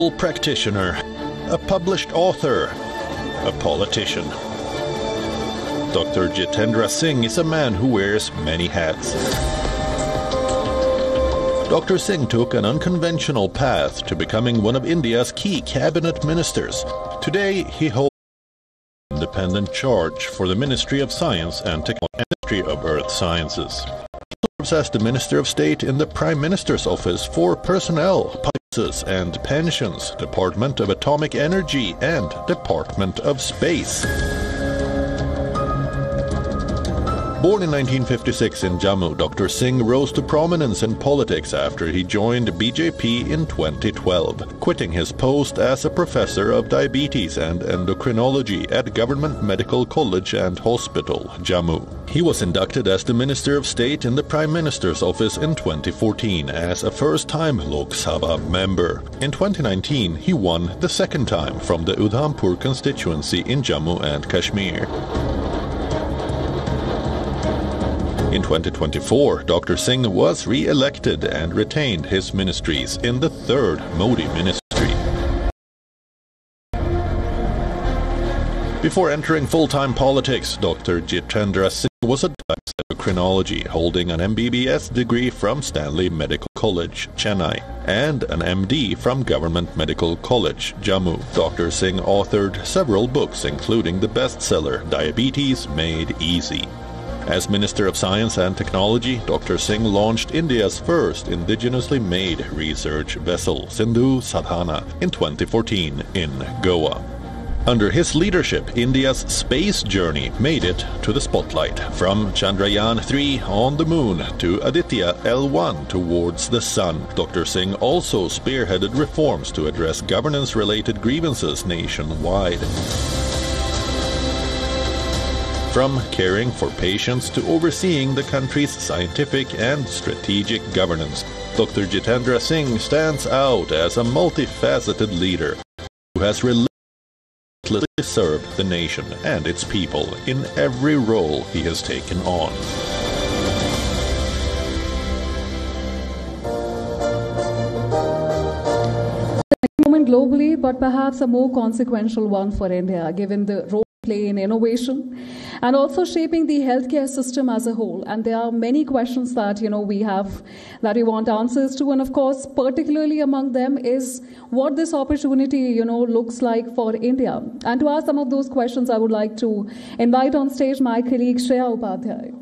Practitioner, a published author, a politician. Dr. Jitendra Singh is a man who wears many hats. Dr. Singh took an unconventional path to becoming one of India's key cabinet ministers. Today, he holds an independent charge for the Ministry of Science and Technology and Ministry of Earth Sciences. He serves as the Minister of State in the Prime Minister's Office for Personnel, Policies and Pensions, Department of Atomic Energy, and Department of Space. Born in 1956 in Jammu, Dr. Singh rose to prominence in politics after he joined BJP in 2012, quitting his post as a professor of diabetes and endocrinology at Government Medical College and Hospital, Jammu. He was inducted as the Minister of State in the Prime Minister's Office in 2014 as a first-time Lok Sabha member. In 2019, he won the second time from the Udhampur constituency in Jammu and Kashmir. In 2024, Dr. Singh was re-elected and retained his ministries in the third Modi ministry. Before entering full-time politics, Dr. Jitendra Singh was a doctor in endocrinology, holding an MBBS degree from Stanley Medical College, Chennai, and an MD from Government Medical College, Jammu. Dr. Singh authored several books, including the bestseller Diabetes Made Easy. As Minister of Science and Technology, Dr. Singh launched India's first indigenously made research vessel, Sindhu Sadhana, in 2014 in Goa. Under his leadership, India's space journey made it to the spotlight, from Chandrayaan-3 on the moon to Aditya L1 towards the sun. Dr. Singh also spearheaded reforms to address governance-related grievances nationwide. From caring for patients to overseeing the country's scientific and strategic governance, Dr. Jitendra Singh stands out as a multifaceted leader who has relentlessly served the nation and its people in every role he has taken on. Moment globally, but perhaps a more consequential one for India, given the role play in innovation and also shaping the healthcare system as a whole. And there are many questions that we have that we want answers to, and of course particularly among them is what this opportunity looks like for India. And to ask some of those questions, I would like to invite on stage my colleague Shreya Upadhyay.